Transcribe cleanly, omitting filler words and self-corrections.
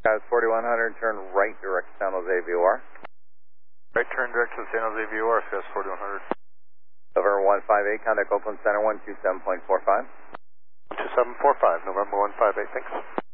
Guys, 4100, turn right direct San Jose VOR. Right turn direct to San Jose VOR, CS 4100. November 158, contact Oakland Center 127.45. 12745, November 158, thanks.